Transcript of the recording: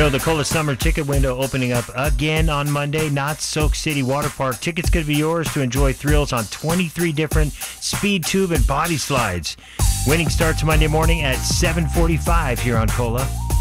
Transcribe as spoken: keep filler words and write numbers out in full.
know, the Cola Summer Ticket Window opening up again on Monday. Not Soak City Water Park. Tickets could be yours to enjoy thrills on twenty-three different speed, tube, and body slides. Winning starts Monday morning at seven forty-five here on Cola.